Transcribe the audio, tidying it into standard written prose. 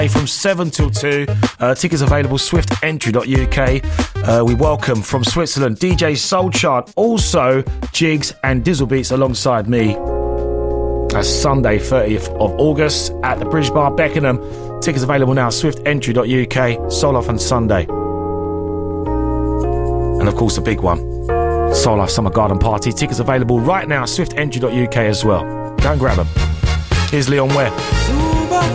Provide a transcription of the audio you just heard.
from 7 till 2. Tickets available, swiftentry.uk. We welcome from Switzerland DJ Soulchart, also Jigs and Dizzle Beats alongside me. That's Sunday 30th of August at the Bridge Bar Beckenham. Tickets available now, swiftentry.uk. Soul Off on Sunday. And of course the big one, Soul Life Summer Garden Party. Tickets available right now, swiftentry.uk as well. Go and grab them. Here's Leon Ware.